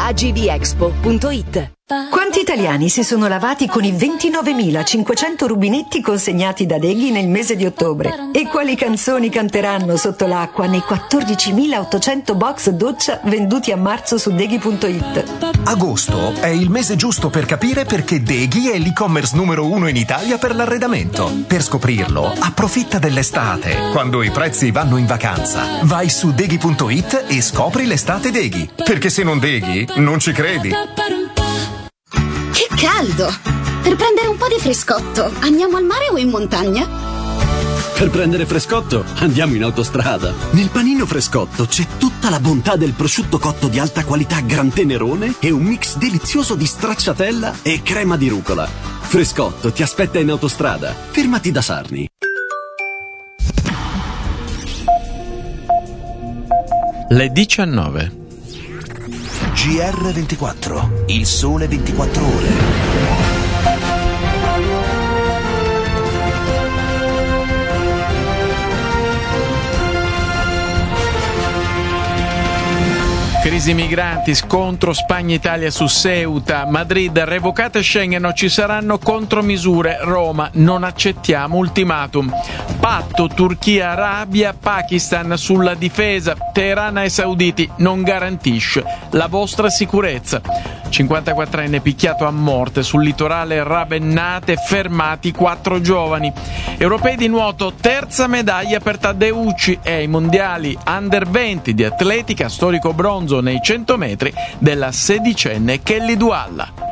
agvexpo.it. Quanti italiani si sono lavati con i 29.500 rubinetti consegnati da Deghi nel mese di ottobre? E quali canzoni canteranno sotto l'acqua nei 14.800 box doccia venduti a marzo su Deghi.it? Agosto è il mese giusto per capire perché Deghi è l'e-commerce numero 1 in Italia per l'arredamento. Per scoprirlo, approfitta dell'estate, quando i prezzi vanno in vacanza. Vai su Deghi.it e scopri l'estate Deghi. Perché se non Deghi, non ci credi. Che caldo! Per prendere un po' di frescotto, andiamo al mare o in montagna? Per prendere frescotto, andiamo in autostrada. Nel panino frescotto c'è tutta la bontà del prosciutto cotto di alta qualità Gran Tenerone e un mix delizioso di stracciatella e crema di rucola. Frescotto ti aspetta in autostrada. Fermati da Sarni. Le 19. GR24, il sole 24 ore. Crisi migranti, scontro Spagna-Italia su Ceuta, Madrid, revocate Schengen, non ci saranno contromisure, Roma, non accettiamo ultimatum. Patto Turchia-Arabia, Pakistan sulla difesa, Teheran ai sauditi non garantisce la vostra sicurezza. 54enne picchiato a morte sul litorale Ravennate, fermati 4 giovani. Europei di nuoto, terza medaglia per Taddeucci e ai mondiali Under 20 di atletica, storico bronzo nei 100 metri della sedicenne Kelly Dualla.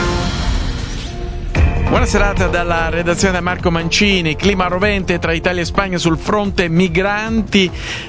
Buona serata dalla redazione da Marco Mancini. Clima rovente tra Italia e Spagna sul fronte migranti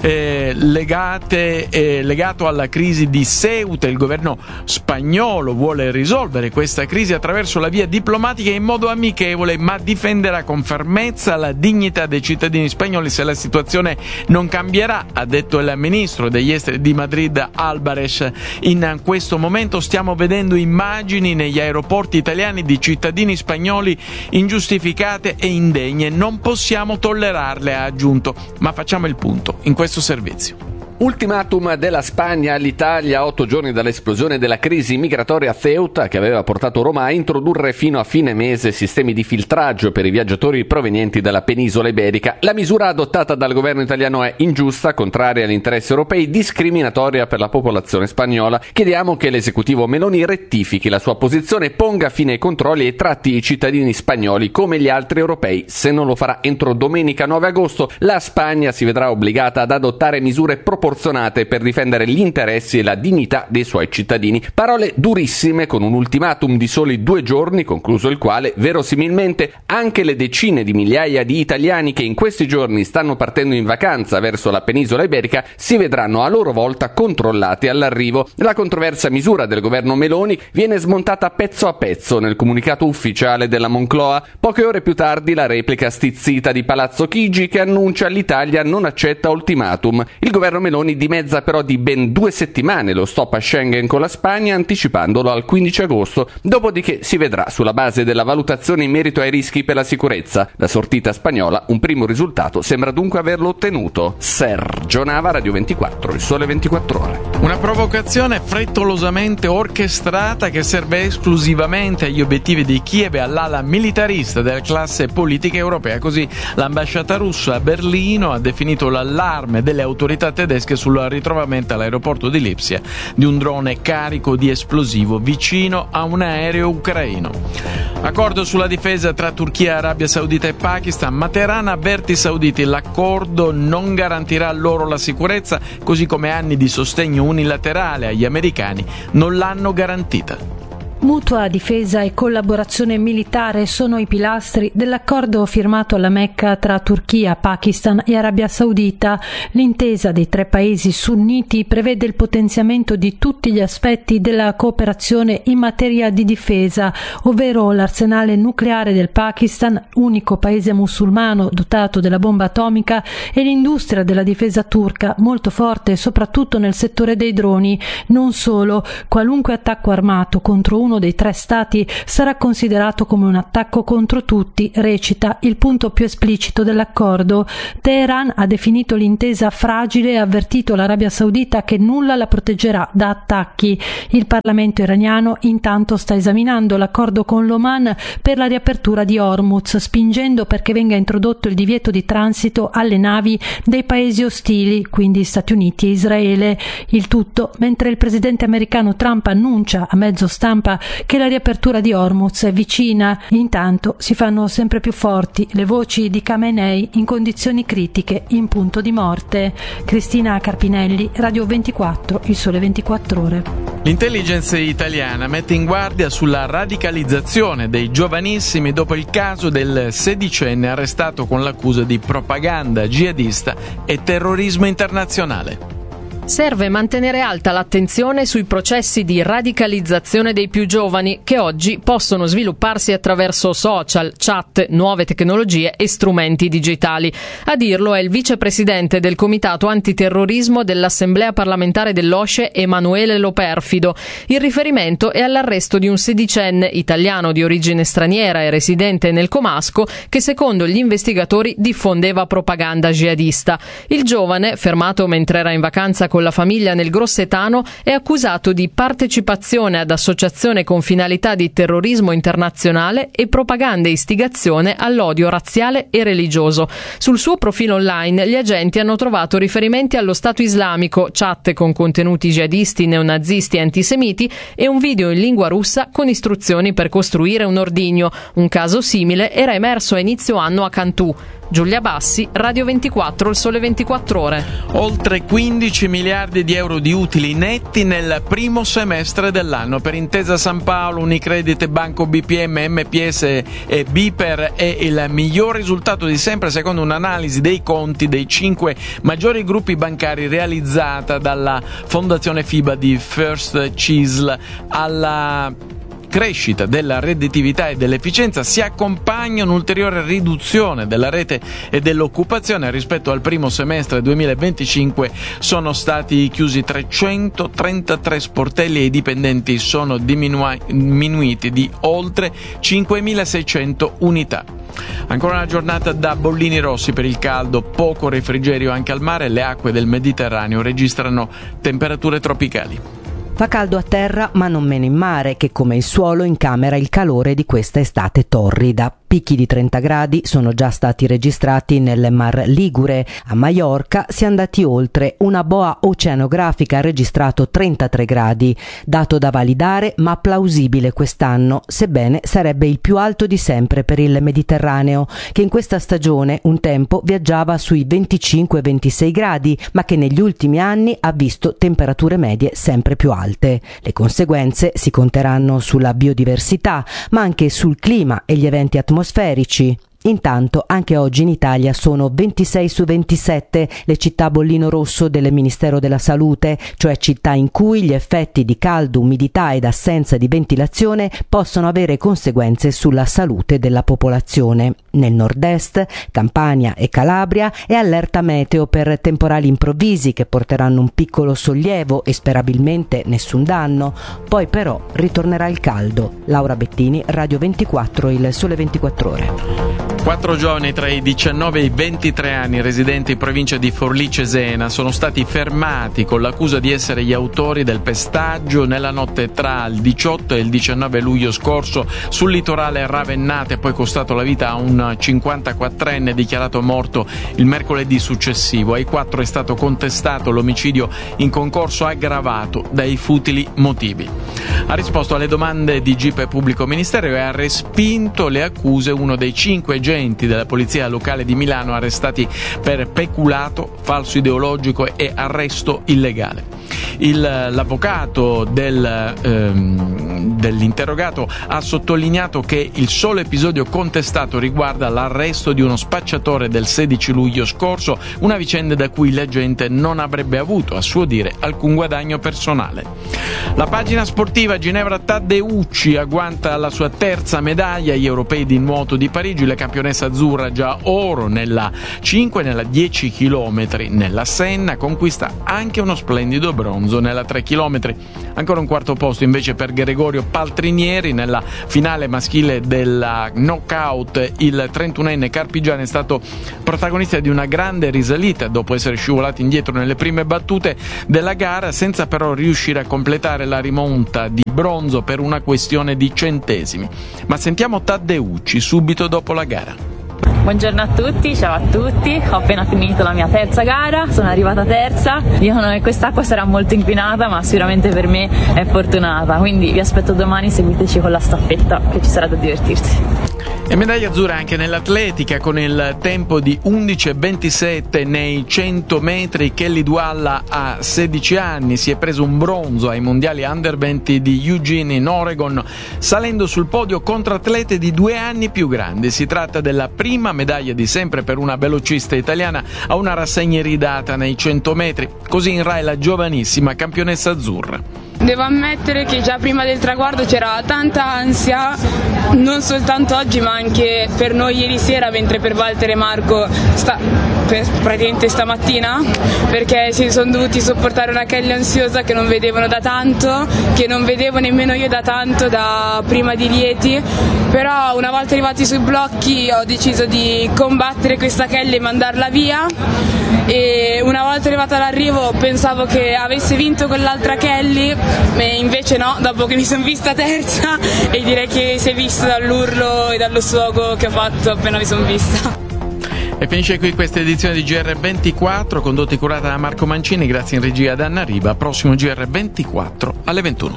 legato alla crisi di Ceuta. Il governo spagnolo vuole risolvere questa crisi attraverso la via diplomatica in modo amichevole, ma difenderà con fermezza la dignità dei cittadini spagnoli se la situazione non cambierà, ha detto il ministro degli esteri di Madrid Álvarez. In questo momento stiamo vedendo immagini negli aeroporti italiani di cittadini spagnoli ingiustificate e indegne, non possiamo tollerarle, ha aggiunto, ma facciamo il punto in questo servizio. Ultimatum della Spagna all'Italia a 8 giorni dall'esplosione della crisi migratoria a Ceuta, che aveva portato Roma a introdurre fino a fine mese sistemi di filtraggio per i viaggiatori provenienti dalla penisola iberica. La misura adottata dal governo italiano è ingiusta, contraria agli interessi europei, discriminatoria per la popolazione spagnola. Chiediamo che l'esecutivo Meloni rettifichi la sua posizione, ponga fine ai controlli e tratti i cittadini spagnoli come gli altri europei. Se non lo farà entro domenica 9 agosto, la Spagna si vedrà obbligata ad adottare misure proporzionate per difendere gli interessi e la dignità dei suoi cittadini. Parole durissime con un ultimatum di soli 2 giorni, concluso il quale verosimilmente anche le decine di migliaia di italiani che in questi giorni stanno partendo in vacanza verso la penisola iberica si vedranno a loro volta controllati all'arrivo. La controversa misura del governo Meloni viene smontata pezzo a pezzo nel comunicato ufficiale della Moncloa. Poche ore più tardi la replica stizzita di Palazzo Chigi che annuncia l'Italia non accetta ultimatum. Il governo Meloni dimezza però di ben 2 settimane lo stop a Schengen con la Spagna, anticipandolo al 15 agosto, dopodiché si vedrà sulla base della valutazione in merito ai rischi per la sicurezza. La sortita spagnola, un primo risultato, sembra dunque averlo ottenuto. Sergio Nava, Radio 24, il sole 24 ore. Una provocazione frettolosamente orchestrata che serve esclusivamente agli obiettivi di Kiev e all'ala militarista della classe politica europea. Così l'ambasciata russa a Berlino ha definito l'allarme delle autorità tedesche sul ritrovamento all'aeroporto di Lipsia di un drone carico di esplosivo vicino a un aereo ucraino. Accordo sulla difesa tra Turchia, Arabia Saudita e Pakistan, ma Teheran avverte i sauditi: l'accordo non garantirà loro la sicurezza, così come anni di sostegno unilaterale agli americani non l'hanno garantita. Mutua difesa e collaborazione militare sono i pilastri dell'accordo firmato alla Mecca tra Turchia, Pakistan e Arabia Saudita. L'intesa dei 3 paesi sunniti prevede il potenziamento di tutti gli aspetti della cooperazione in materia di difesa, ovvero l'arsenale nucleare del Pakistan, unico paese musulmano dotato della bomba atomica, e l'industria della difesa turca, molto forte soprattutto nel settore dei droni. Non solo, qualunque attacco armato contro uno uno dei 3 stati sarà considerato come un attacco contro tutti, recita il punto più esplicito dell'accordo. Teheran ha definito l'intesa fragile e ha avvertito l'Arabia Saudita che nulla la proteggerà da attacchi. Il Parlamento iraniano intanto sta esaminando l'accordo con l'Oman per la riapertura di Hormuz, spingendo perché venga introdotto il divieto di transito alle navi dei paesi ostili, quindi Stati Uniti e Israele. Il tutto mentre il presidente americano Trump annuncia a mezzo stampa che la riapertura di Hormuz è vicina. Intanto si fanno sempre più forti le voci di Khamenei in condizioni critiche, in punto di morte. Cristina Carpinelli, Radio 24, Il Sole 24 Ore. L'intelligence italiana mette in guardia sulla radicalizzazione dei giovanissimi dopo il caso del 16enne arrestato con l'accusa di propaganda jihadista e terrorismo internazionale. Serve mantenere alta l'attenzione sui processi di radicalizzazione dei più giovani che oggi possono svilupparsi attraverso social, chat, nuove tecnologie e strumenti digitali. A dirlo è il vicepresidente del Comitato Antiterrorismo dell'Assemblea parlamentare dell'OSCE, Emanuele Loperfido. Il riferimento è all'arresto di un 16enne italiano di origine straniera e residente nel Comasco che secondo gli investigatori diffondeva propaganda jihadista. Il giovane, fermato mentre era in vacanza con la famiglia nel Grossetano, è accusato di partecipazione ad associazione con finalità di terrorismo internazionale e propaganda e istigazione all'odio razziale e religioso. Sul suo profilo online gli agenti hanno trovato riferimenti allo Stato islamico, chat con contenuti jihadisti, neonazisti e antisemiti e un video in lingua russa con istruzioni per costruire un ordigno. Un caso simile era emerso a inizio anno a Cantù. Giulia Bassi, Radio 24, Il Sole 24 Ore. Oltre 15 miliardi di euro di utili netti nel primo semestre dell'anno. Per Intesa Sanpaolo, Unicredit, Banco BPM, MPS e Biper è il miglior risultato di sempre secondo un'analisi dei conti dei 5 maggiori gruppi bancari realizzata dalla Fondazione FIBA di First CISL. Alla crescita della redditività e dell'efficienza si accompagna un'ulteriore riduzione della rete e dell'occupazione. Rispetto al primo semestre 2025 sono stati chiusi 333 sportelli e i dipendenti sono diminuiti di oltre 5.600 unità. Ancora una giornata da bollini rossi per il caldo, poco refrigerio anche al mare, le acque del Mediterraneo registrano temperature tropicali. Fa caldo a terra, ma non meno in mare, che come il suolo incamera il calore di questa estate torrida. Picchi di 30 gradi sono già stati registrati nel Mar Ligure. A Maiorca si è andati oltre. Una boa oceanografica ha registrato 33 gradi. Dato da validare, ma plausibile quest'anno, sebbene sarebbe il più alto di sempre per il Mediterraneo, che in questa stagione un tempo viaggiava sui 25-26 gradi, ma che negli ultimi anni ha visto temperature medie sempre più alte. Le conseguenze si conteranno sulla biodiversità, ma anche sul clima e gli eventi atmosferici. Intanto anche oggi in Italia sono 26 su 27 le città bollino rosso del Ministero della Salute, cioè città in cui gli effetti di caldo, umidità ed assenza di ventilazione possono avere conseguenze sulla salute della popolazione. Nel nord-est, Campania e Calabria è allerta meteo per temporali improvvisi che porteranno un piccolo sollievo e sperabilmente nessun danno. Poi però ritornerà il caldo. Laura Bettini, Radio 24, Il Sole 24 Ore. 4 giovani tra i 19 e i 23 anni residenti in provincia di Forlì-Cesena sono stati fermati con l'accusa di essere gli autori del pestaggio nella notte tra il 18 e il 19 luglio scorso sul litorale ravennate, poi costato la vita a un 54enne dichiarato morto il mercoledì successivo. Ai 4 è stato contestato l'omicidio in concorso aggravato dai futili motivi. Ha risposto alle domande di GIP e Pubblico Ministero e ha respinto le accuse uno dei 5 agenti della Polizia Locale di Milano arrestati per peculato, falso ideologico e arresto illegale. L'avvocato dell'interrogato ha sottolineato che il solo episodio contestato riguarda l'arresto di uno spacciatore del 16 luglio scorso, una vicenda da cui l'agente non avrebbe avuto, a suo dire, alcun guadagno personale. La pagina sportiva: Ginevra Taddeucci agguanta la sua terza medaglia agli europei di nuoto di Parigi. La campionessa azzurra, già oro nella 5 e nella 10 km nella Senna, conquista anche uno splendido bronzo bronzo. Nella 3 km ancora un quarto posto invece per Gregorio Paltrinieri. Nella finale maschile della knockout il 31enne Carpigiani è stato protagonista di una grande risalita dopo essere scivolato indietro nelle prime battute della gara, senza però riuscire a completare la rimonta di bronzo per una questione di centesimi. Ma sentiamo Taddeucci subito dopo la gara. Buongiorno a tutti, ciao a tutti, ho appena finito la mia terza gara, sono arrivata terza, dicono che quest'acqua sarà molto inquinata ma sicuramente per me è fortunata, quindi vi aspetto domani, seguiteci con la staffetta che ci sarà da divertirsi. E medaglia azzurra anche nell'atletica con il tempo di 11,27 nei 100 metri. Kelly Dualla a 16 anni si è preso un bronzo ai mondiali Under 20 di Eugene in Oregon, salendo sul podio contro atlete di 2 anni più grandi. Si tratta della prima medaglia di sempre per una velocista italiana a una rassegna iridata nei 100 metri. Così in Rai la giovanissima campionessa azzurra. Devo ammettere che già prima del traguardo c'era tanta ansia, non soltanto oggi ma anche per noi ieri sera, mentre per Walter e Marco praticamente stamattina, perché si sono dovuti sopportare una Kelly ansiosa che non vedevano da tanto, che non vedevo nemmeno io da tanto, da prima di Lieti. Però una volta arrivati sui blocchi ho deciso di combattere questa Kelly e mandarla via, e una volta arrivata all'arrivo pensavo che avesse vinto quell'altra Kelly, ma invece no, dopo che mi sono vista terza, e direi che si è visto dall'urlo e dallo sfogo che ho fatto appena mi sono vista. E finisce qui questa edizione di GR24, condotta e curata da Marco Mancini, grazie in regia ad Anna Riva. Prossimo GR24 alle 21.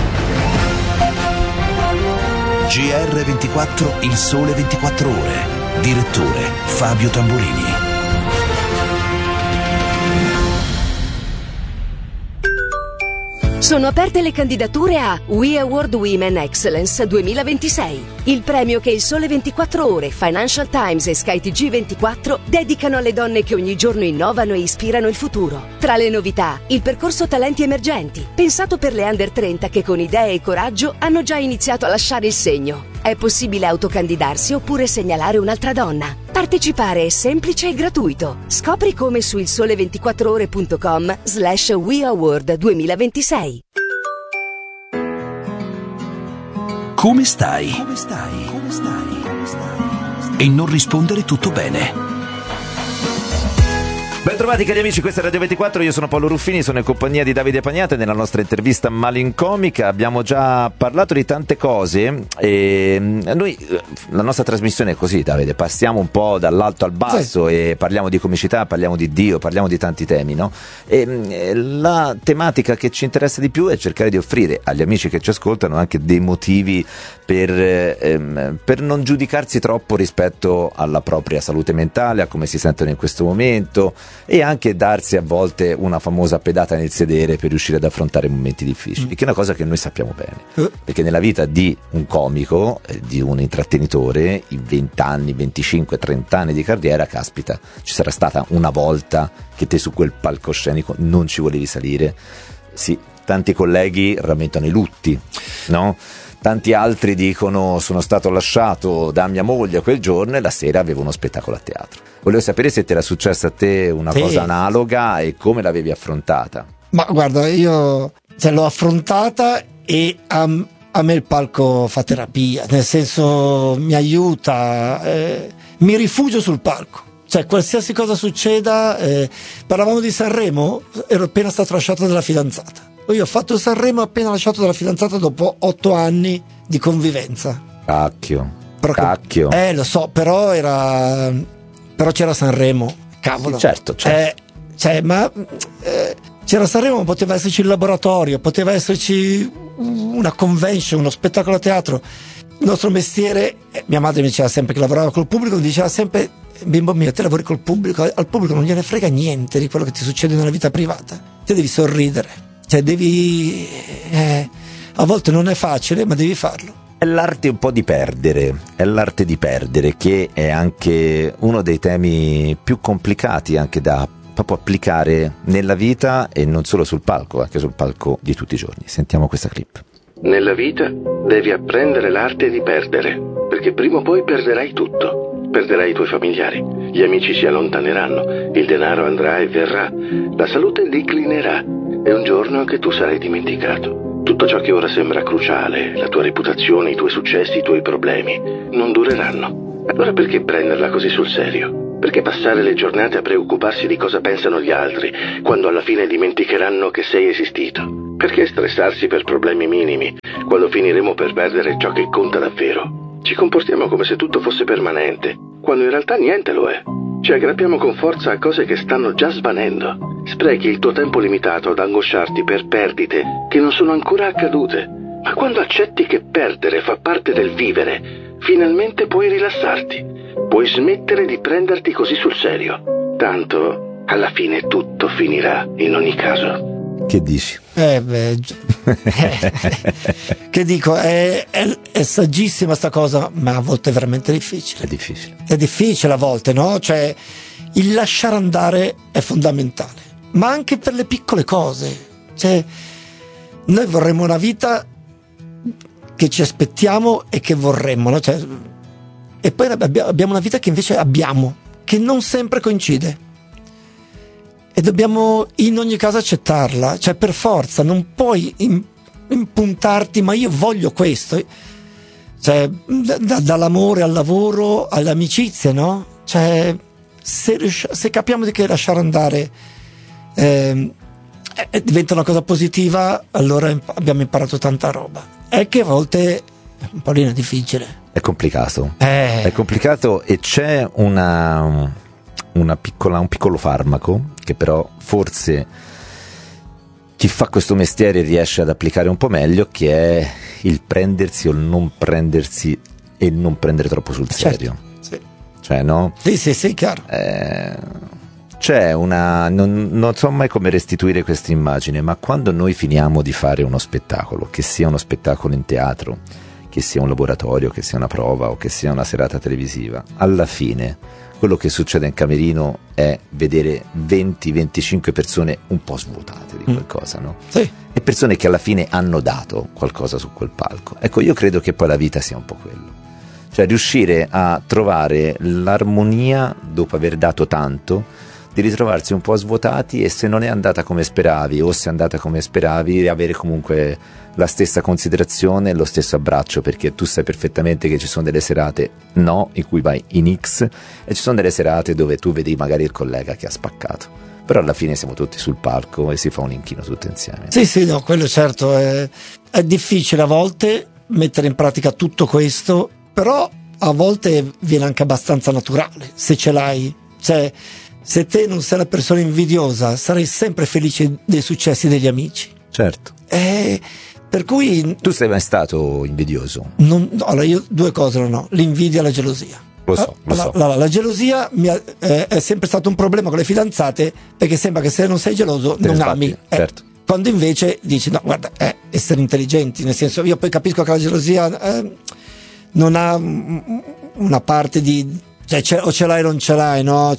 GR24, il sole 24 ore. Direttore Fabio Tamburini. Sono aperte le candidature a We Award Women Excellence 2026, il premio che il Sole 24 Ore, Financial Times e Sky TG24 dedicano alle donne che ogni giorno innovano e ispirano il futuro. Tra le novità, il percorso Talenti Emergenti, pensato per le under 30 che con idee e coraggio hanno già iniziato a lasciare il segno. È possibile autocandidarsi oppure segnalare un'altra donna. Partecipare è semplice e gratuito. Scopri come su ilsole24ore.com/WeAward 2026. Come stai? E non rispondere tutto bene. Bentrovati cari amici, questa è Radio 24, io sono Paolo Ruffini, sono in compagnia di Davide Pagnate. Nella nostra intervista malincomica abbiamo già parlato di tante cose e noi, la nostra trasmissione è così, Davide, passiamo un po' dall'alto al basso, sì, e parliamo di comicità, parliamo di Dio, parliamo di tanti temi, no? E la tematica che ci interessa di più è cercare di offrire agli amici che ci ascoltano anche dei motivi per non giudicarsi troppo rispetto alla propria salute mentale, a come si sentono in questo momento, e anche darsi a volte una famosa pedata nel sedere per riuscire ad affrontare momenti difficili, che è una cosa che noi sappiamo bene, perché nella vita di un comico, di un intrattenitore, in 20 anni, 25, 30 anni di carriera, caspita, ci sarà stata una volta che te su quel palcoscenico non ci volevi salire. Sì, tanti colleghi rammentano i lutti, no? Tanti altri dicono: sono stato lasciato da mia moglie quel giorno e la sera avevo uno spettacolo a teatro. Volevo sapere se ti era successa a te una cosa analoga e come l'avevi affrontata. Ma guarda, io l'ho affrontata e a me il palco fa terapia, nel senso mi aiuta, mi rifugio sul palco. Cioè qualsiasi cosa succeda, parlavamo di Sanremo, ero appena stato lasciato dalla fidanzata. Io ho fatto Sanremo appena lasciato dalla fidanzata dopo 8 anni di convivenza. Cacchio. Lo so, però c'era Sanremo, cavolo. Sì, certo. C'era Sanremo, ma poteva esserci il laboratorio, poteva esserci una convention, uno spettacolo a teatro. Il nostro mestiere, mia madre mi diceva sempre che lavorava col pubblico, mi diceva sempre: bimbo mio, te lavori col pubblico, al pubblico non gliene frega niente di quello che ti succede nella vita privata, te devi sorridere. Cioè a volte non è facile, ma devi farlo. È l'arte un po' di perdere, che è anche uno dei temi più complicati anche da proprio applicare nella vita, e non solo sul palco, anche sul palco di tutti i giorni. Sentiamo questa clip. Nella vita devi apprendere l'arte di perdere, perché prima o poi perderai tutto. Perderai i tuoi familiari, gli amici si allontaneranno, il denaro andrà e verrà, la salute declinerà. e un giorno anche tu sarai dimenticato. Tutto ciò che ora sembra cruciale, la tua reputazione, i tuoi successi, i tuoi problemi, non dureranno. Allora perché prenderla così sul serio? Perché passare le giornate a preoccuparsi di cosa pensano gli altri, quando alla fine dimenticheranno che sei esistito? Perché stressarsi per problemi minimi, quando finiremo per perdere ciò che conta davvero? Ci comportiamo come se tutto fosse permanente, quando in realtà niente lo è. Ci aggrappiamo con forza a cose che stanno già svanendo. Sprechi il tuo tempo limitato ad angosciarti per perdite che non sono ancora accadute. Ma quando accetti che perdere fa parte del vivere, finalmente puoi rilassarti. Puoi smettere di prenderti così sul serio. Tanto, alla fine tutto finirà in ogni caso. Che dici? Che dico, è saggissima sta cosa, ma a volte è veramente difficile. È difficile a volte, no? Cioè, il lasciare andare è fondamentale, ma anche per le piccole cose. Cioè, noi vorremmo una vita che ci aspettiamo e che vorremmo, no? Cioè, e poi abbiamo una vita che invece abbiamo, che non sempre coincide. E dobbiamo in ogni caso accettarla, cioè per forza, non puoi impuntarti, ma io voglio questo, cioè dall'amore al lavoro alle amicizie, no? Cioè se capiamo di che lasciare andare diventa una cosa positiva, allora abbiamo imparato tanta roba. È che a volte è un po' difficile. È complicato. È complicato e c'è un piccolo farmaco che però forse chi fa questo mestiere riesce ad applicare un po' meglio, che è il prendersi o il non prendersi e il non prendere troppo sul serio. Sì. Cioè, no? Sì, chiaro. C'è non so mai come restituire questa immagine, ma quando noi finiamo di fare uno spettacolo, che sia uno spettacolo in teatro, che sia un laboratorio, che sia una prova o che sia una serata televisiva, alla fine quello che succede in camerino è vedere 20-25 persone un po' svuotate di qualcosa, no? Sì. E persone che alla fine hanno dato qualcosa su quel palco. Ecco, io credo che poi la vita sia un po' quello. Cioè riuscire a trovare l'armonia dopo aver dato tanto, di ritrovarsi un po' svuotati, e se non è andata come speravi o se è andata come speravi, avere comunque la stessa considerazione e lo stesso abbraccio, perché tu sai perfettamente che ci sono delle serate in cui vai in X e ci sono delle serate dove tu vedi magari il collega che ha spaccato, però alla fine siamo tutti sul palco e si fa un inchino tutti insieme. Sì, no, quello certo è difficile a volte mettere in pratica tutto questo, però a volte viene anche abbastanza naturale se ce l'hai. Cioè, se te non sei una persona invidiosa, sarai sempre felice dei successi degli amici. Certo. Per cui tu sei mai stato invidioso? Allora, io due cose non ho: l'invidia e la gelosia. Lo so. La gelosia è sempre stato un problema con le fidanzate, perché sembra che se non sei geloso non ami. Certo. Quando invece dici no, guarda, essere intelligenti, nel senso, io poi capisco che la gelosia non ha una parte di o ce l'hai o non ce l'hai, no?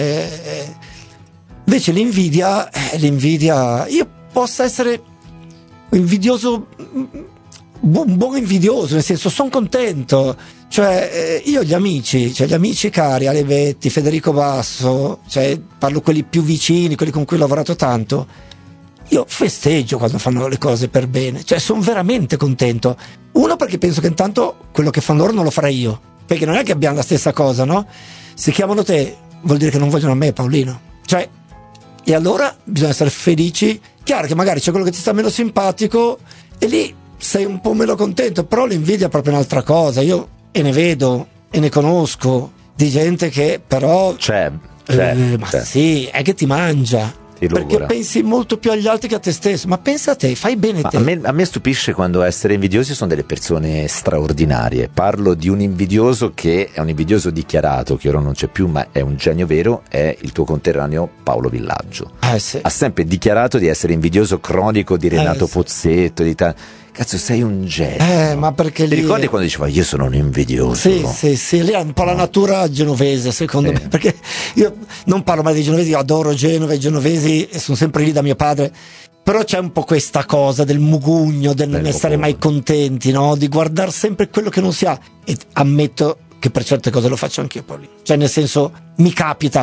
Invece l'invidia, io posso essere invidioso, un buon invidioso, nel senso, sono contento. Cioè, io gli amici cari, Alevetti, Federico Basso, cioè parlo quelli più vicini, quelli con cui ho lavorato tanto, io festeggio quando fanno le cose per bene, cioè sono veramente contento. Uno, perché penso che intanto quello che fanno loro non lo farei io, perché non è che abbiamo la stessa cosa, no? Se chiamano te vuol dire che non vogliono me, Paolino. Cioè, e allora bisogna essere felici. Chiaro che magari c'è quello che ti sta meno simpatico e lì sei un po' meno contento, però l'invidia è proprio un'altra cosa. Io ne vedo e ne conosco di gente che però c'è. Sì, è che ti mangia. Perché pensi molto più agli altri che a te stesso. Ma pensa a te, fai bene te. A me stupisce quando essere invidiosi sono delle persone straordinarie. Parlo di un invidioso che è un invidioso dichiarato, che ora non c'è più, ma è un genio vero, è il tuo conterraneo Paolo Villaggio. Sì. Ha sempre dichiarato di essere invidioso cronico di Renato Pozzetto, Cazzo, sei un genio. Ma perché ti ricordi quando diceva io sono un invidioso? Sì, lì è un po' la natura genovese, secondo me, perché io non parlo mai dei genovesi, io adoro Genova, i genovesi, e sono sempre lì da mio padre, però c'è un po' questa cosa del mugugno, del non essere mai contenti, no? Di guardare sempre quello che non si ha, e ammetto che per certe cose lo faccio anch'io, Paolino. Cioè, nel senso, mi capita,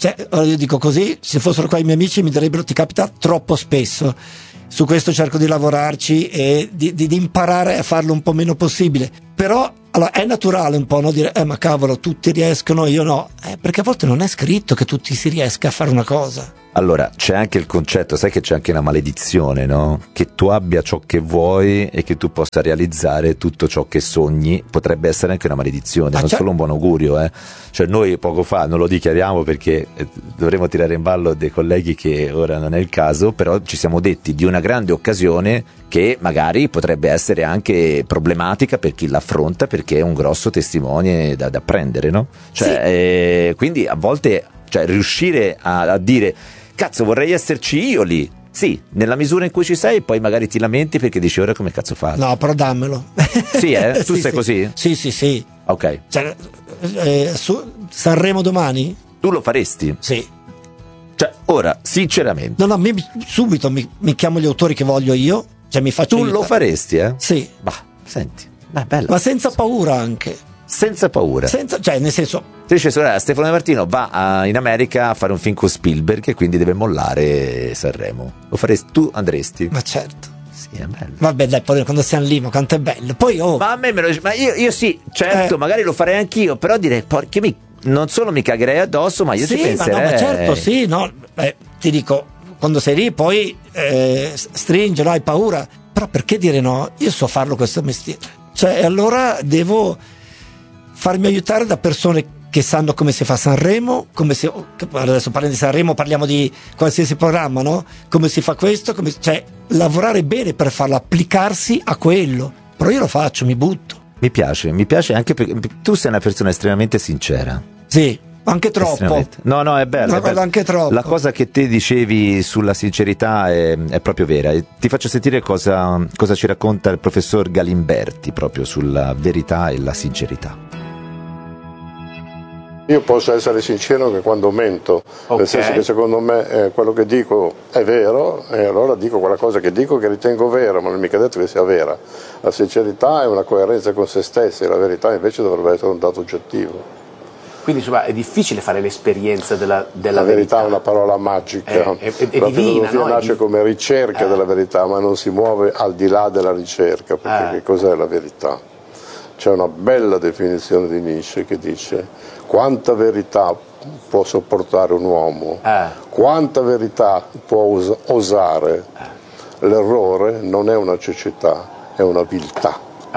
Cioè, io dico così, se fossero qua i miei amici mi direbbero ti capita troppo spesso. Su questo cerco di lavorarci e di imparare a farlo un po' meno possibile. Però allora, è naturale un po', no? Dire ma cavolo, tutti riescono, io no. Perché a volte non è scritto che tutti si riesca a fare una cosa. Allora, c'è anche il concetto, sai che c'è anche una maledizione, no? Che tu abbia ciò che vuoi e che tu possa realizzare tutto ciò che sogni, potrebbe essere anche una maledizione, non solo un buon augurio, Cioè noi poco fa, non lo dichiariamo perché dovremmo tirare in ballo dei colleghi che ora non è il caso, però ci siamo detti di una grande occasione che magari potrebbe essere anche problematica per chi l'affronta, perché è un grosso testimone da prendere, no? Cioè, sì. Quindi a volte, cioè, riuscire a dire cazzo vorrei esserci io lì, sì, nella misura in cui ci sei, poi magari ti lamenti perché dici ora come cazzo fai? No, però dammelo. Sì, tu sì, sei così? Sì. Ok. Cioè, su Sanremo domani? Tu lo faresti? Sì. Cioè, ora, sinceramente. No, subito mi chiamo gli autori che voglio io, cioè mi faccio Tu aiutare. lo faresti, Sì. Bah, senti, bella. Ma senza paura anche. Senza paura. Cioè, nel senso. Ti dice, Stefano De Martino va in America a fare un film con Spielberg e quindi deve mollare Sanremo. Lo faresti? Tu andresti? Ma certo. Sì, è bello. Vabbè, dai, poi quando siamo lì, ma quanto è bello. Poi Ma a me ma io sì, certo, magari lo farei anch'io, però direi, non solo mi cagherei addosso, ma io ci penserei. Ma certo, sì, no. Ti dico, quando sei lì poi stringe, no, hai paura. Però perché dire no? Io so farlo questo mestiere. Cioè, allora devo farmi aiutare da persone che sanno come si fa Sanremo, adesso parliamo di Sanremo, parliamo di qualsiasi programma, no? Come si fa questo, cioè lavorare bene per farlo, applicarsi a quello. Però io lo faccio, mi butto. Mi piace anche perché tu sei una persona estremamente sincera. Sì, anche troppo. No, è bello. È bello. Anche troppo. La cosa che te dicevi sulla sincerità è proprio vera. E ti faccio sentire cosa ci racconta il professor Galimberti proprio sulla verità e la sincerità. Io posso essere sincero che quando mento, nel senso che secondo me quello che dico è vero, e allora dico quella cosa che dico che ritengo vera, ma non è mica detto che sia vera. La sincerità è una coerenza con se stessi, la verità invece dovrebbe essere un dato oggettivo. Quindi insomma è difficile fare l'esperienza della verità è una parola magica, è la divina, filosofia nasce come ricerca della verità, ma non si muove al di là della ricerca, perché che cos'è la verità? C'è una bella definizione di Nietzsche che dice quanta verità può sopportare un uomo, quanta verità può osare. L'errore non è una cecità, è una viltà.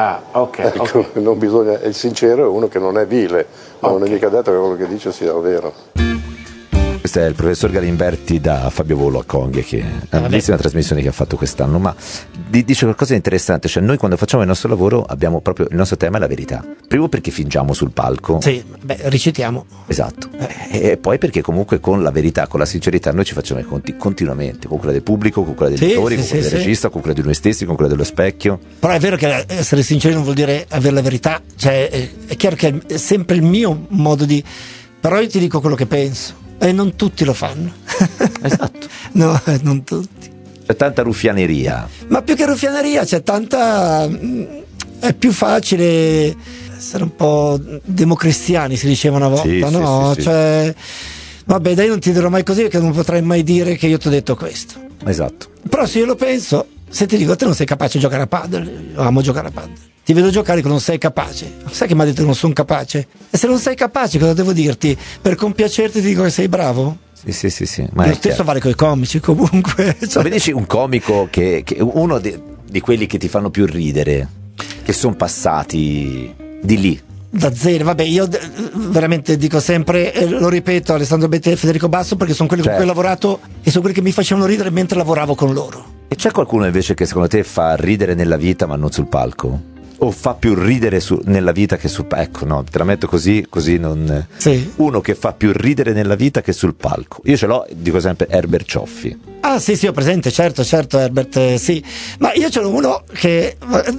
Ok. Non bisogna, il sincero è uno che non è vile, ma non è mica detto che quello che dice sia vero. Questo è il professor Galimberti da Fabio Volo a Conghie, che è una bellissima trasmissione che ha fatto quest'anno, ma dice qualcosa di interessante, cioè noi quando facciamo il nostro lavoro abbiamo proprio il nostro tema è la verità. Primo perché fingiamo sul palco. Sì, recitiamo. Esatto. E poi perché comunque con la verità, con la sincerità noi ci facciamo i conti continuamente, con quella del pubblico, con quella degli attori, con quella del regista, con quella di noi stessi, con quella dello specchio. Però è vero che essere sinceri non vuol dire avere la verità, cioè è chiaro che è sempre il mio modo di... però io ti dico quello che penso. E non tutti lo fanno. Esatto. No, non tutti. C'è tanta ruffianeria. Ma più che ruffianeria c'è tanta... è più facile essere un po' democristiani, si diceva una volta, sì, no? Sì. Cioè, vabbè, dai, non ti dirò mai così perché non potrai mai dire che io ti ho detto questo. Esatto. Però se io lo penso, se ti dico te non sei capace di giocare a padel, io amo giocare a padel. Ti vedo giocare che non sei capace. Sai che mi ha detto che non sono capace? E se non sei capace cosa devo dirti? Per compiacerti ti dico che sei bravo? Sì. Ma lo stesso vale con i comici comunque. Cioè... Ma dici un comico che uno di quelli che ti fanno più ridere, che sono passati di lì. Da zero, vabbè, io veramente dico sempre, lo ripeto, Alessandro Betti e Federico Basso, perché sono quelli con cui ho lavorato e sono quelli che mi facevano ridere mentre lavoravo con loro. E c'è qualcuno invece che secondo te fa ridere nella vita ma non sul palco? O fa più ridere nella vita che sul palco? Ecco, no, te la metto così non... Sì. Uno che fa più ridere nella vita che sul palco. Io ce l'ho, dico sempre, Herbert Cioffi. Ah sì, ho presente, certo, Herbert, sì. Ma io ce l'ho uno che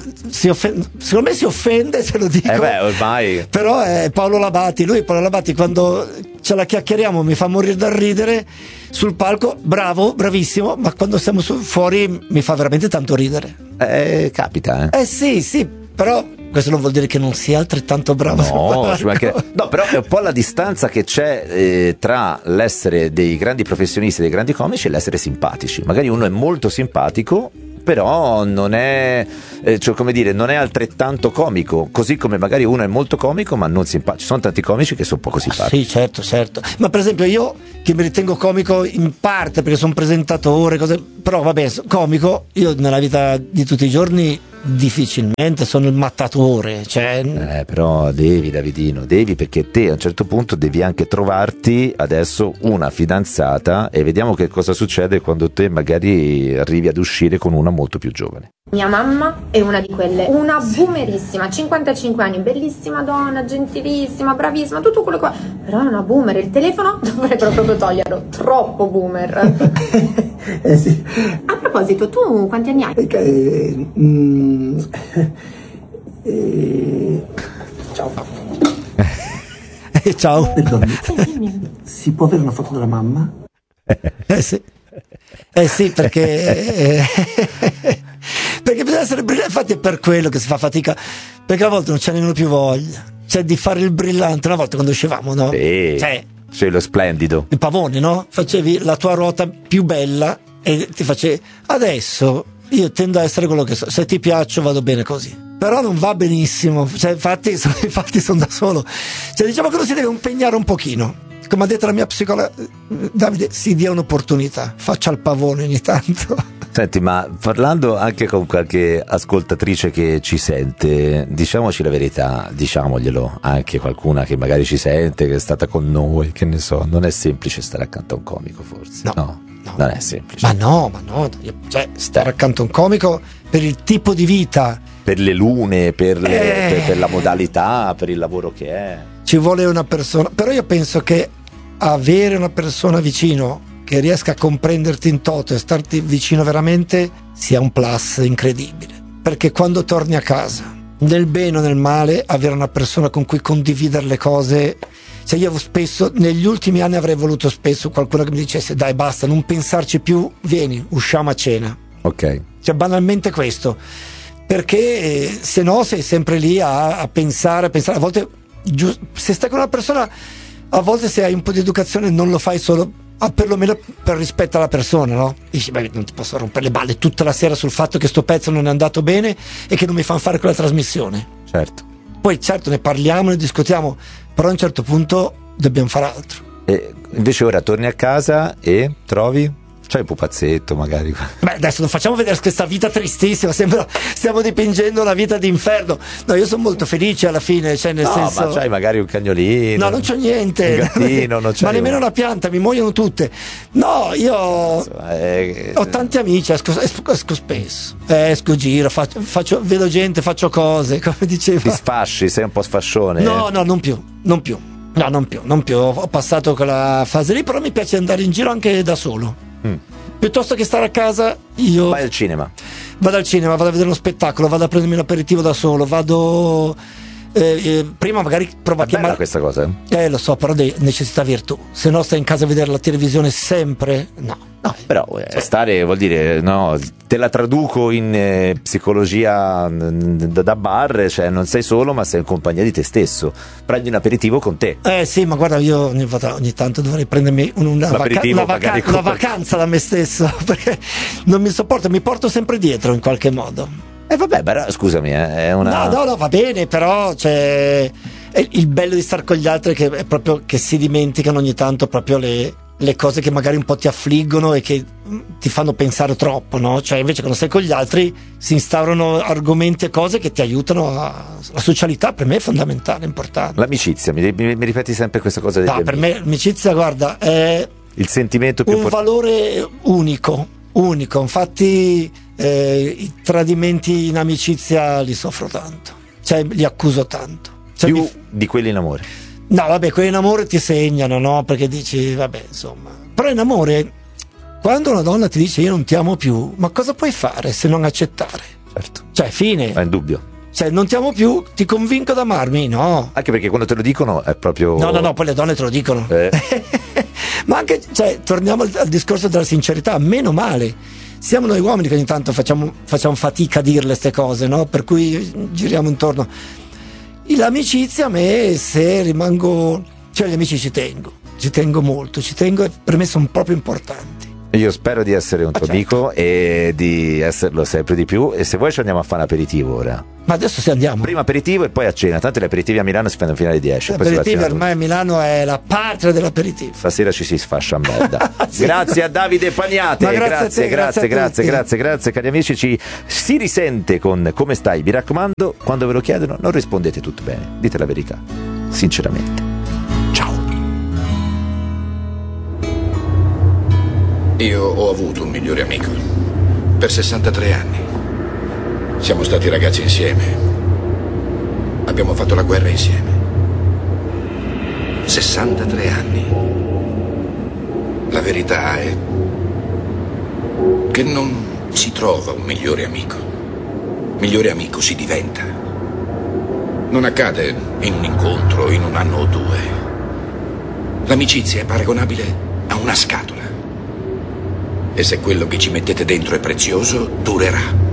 secondo me si offende se lo dico. Ormai. Però è Paolo Labati. Paolo Labati, quando ce la chiacchieriamo mi fa morire dal ridere. Sul palco, bravissimo, ma quando siamo fuori mi fa veramente tanto ridere. Capita, Sì, però questo non vuol dire che non sia altrettanto bravo no, però è un po' la distanza che c'è tra l'essere dei grandi professionisti, dei grandi comici, e l'essere simpatici. Magari uno è molto simpatico, però non è non è altrettanto comico, così come magari uno è molto comico ma non simpatico. Ci sono tanti comici che sono poco simpatici. Sì, certo. Ma per esempio io, che mi ritengo comico in parte perché sono presentatore, però vabbè, comico, io nella vita di tutti i giorni difficilmente sono il mattatore, però devi, Davidino, perché te a un certo punto devi anche trovarti adesso una fidanzata, e vediamo che cosa succede quando te magari arrivi ad uscire con una molto più giovane. Mia mamma è una di quelle, una boomerissima, 55 anni, bellissima donna, gentilissima, bravissima, tutto quello che... però è una boomer, il telefono dovrebbero proprio toglierlo, troppo boomer. Sì. A proposito, tu quanti anni hai? Ciao. Ciao. Si può avere una foto della mamma? Sì, perché bisogna essere brillanti. Infatti è per quello che si fa fatica, perché a volte non c'è nemmeno più voglia, di fare il brillante. Una volta quando uscivamo, no? C'è lo splendido, il pavone, no? Facevi la tua ruota più bella e ti facevi. Adesso io tendo a essere quello che so, se ti piaccio vado bene così, però non va benissimo, infatti sono da solo, diciamo che uno si deve impegnare un pochino. Come ha detto la mia psicologa, Davide, si dia un'opportunità, faccia il pavone ogni tanto. Senti, ma parlando anche con qualche ascoltatrice che ci sente, diciamoci la verità, diciamoglielo, anche qualcuna che magari ci sente, che è stata con noi, che ne so, non è semplice stare accanto a un comico, forse. No. Non è semplice. Ma no, stare accanto a un comico per il tipo di vita, per le lune, per la modalità, per il lavoro che è. Ci vuole una persona, però io penso che avere una persona vicino che riesca a comprenderti in toto e starti vicino veramente sia un plus incredibile, perché quando torni a casa, nel bene o nel male, avere una persona con cui condividere le cose. Io spesso, negli ultimi anni avrei voluto spesso qualcuno che mi dicesse: dai, basta, non pensarci più, vieni, usciamo a cena. Ok. Banalmente questo, perché se no sei sempre lì a pensare, a volte se stai con una persona, a volte se hai un po' di educazione non lo fai solo, perlomeno per rispetto alla persona, no? Dici, non ti posso rompere le balle tutta la sera sul fatto che sto pezzo non è andato bene e che non mi fanno fare quella trasmissione. Certo. Poi certo ne parliamo, ne discutiamo, però a un certo punto dobbiamo fare altro. E invece ora torni a casa e trovi? C'hai il pupazzetto magari. Adesso non facciamo vedere questa vita tristissima, sembra stiamo dipingendo una vita d'inferno. No, io sono molto felice alla fine, nel senso. Ma c'hai magari un cagnolino? No, non c'ho niente. Un gattino, non c'hai. Ma nemmeno una pianta, mi muoiono tutte. No, io ho tanti amici, esco spesso. Giro, vedo gente, faccio cose, come diceva. Ti sfasci, sei un po' sfascione? No, non più. No, non più. Ho passato quella fase lì, però mi piace andare in giro anche da solo. Piuttosto che stare a casa, io vai al cinema. Vado al cinema, vado a vedere uno spettacolo, vado a prendermi l'aperitivo da solo, vado prima magari provo a chiamare questa cosa. Lo so, però necessità virtù. Se no stai in casa a vedere la televisione sempre. No. Però stare vuol dire, no, te la traduco in psicologia da bar, non sei solo ma sei in compagnia di te stesso, prendi un aperitivo con te. Sì, ma guarda, io ogni tanto dovrei prendermi una vacanza da me stesso, perché non mi sopporto, mi porto sempre dietro in qualche modo. Vabbè, però scusami, è una. No, va bene, però il bello di stare con gli altri è proprio che si dimenticano ogni tanto proprio le cose che magari un po' ti affliggono e che ti fanno pensare troppo, no? Invece quando stai con gli altri si instaurano argomenti e cose che ti aiutano la socialità per me è fondamentale, importante. L'amicizia, mi ripeti sempre questa cosa degli amici. Per me l'amicizia, guarda, è il sentimento più valore unico, infatti i tradimenti in amicizia li soffro tanto, li accuso tanto. Più di quelli in amore. No, vabbè, quelli in amore ti segnano, no? Perché dici, vabbè, insomma. Però in amore, quando una donna ti dice io non ti amo più, ma cosa puoi fare se non accettare? Certo. Fine. È indubbio. Non ti amo più, ti convinco ad amarmi, no? Anche perché quando te lo dicono è proprio. No, poi le donne te lo dicono. Ma anche, torniamo al discorso della sincerità, meno male. siamo noi uomini che ogni tanto facciamo fatica a dirle queste cose, no? Per cui giriamo intorno. L'amicizia, a me, se rimango, cioè gli amici ci tengo molto, per me sono proprio importanti. Io spero di essere un tuo amico e di esserlo sempre di più, e se vuoi ci andiamo a fare un aperitivo ora. Ma adesso se andiamo. Prima aperitivo e poi a cena, tanto gli aperitivi a Milano si fanno fino alle 10. L'aperitivo ormai a Milano è la patria dell'aperitivo. Stasera ci si sfascia a merda. Sì. Grazie a Davide Pagnate, grazie cari amici, si risente con Come stai? Vi raccomando, quando ve lo chiedono non rispondete tutto bene, dite la verità, sinceramente. Io ho avuto un migliore amico per 63 anni. Siamo stati ragazzi insieme. Abbiamo fatto la guerra insieme. 63 anni. La verità è che non si trova un migliore amico. Migliore amico si diventa. Non accade in un incontro, in un anno o due. L'amicizia è paragonabile a una scatola. E se quello che ci mettete dentro è prezioso, durerà.